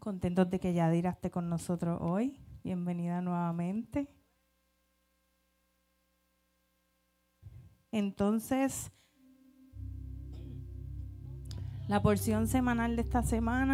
Contentos de que Yadira esté con nosotros hoy. Bienvenida nuevamente. Entonces, la porción semanal de esta semana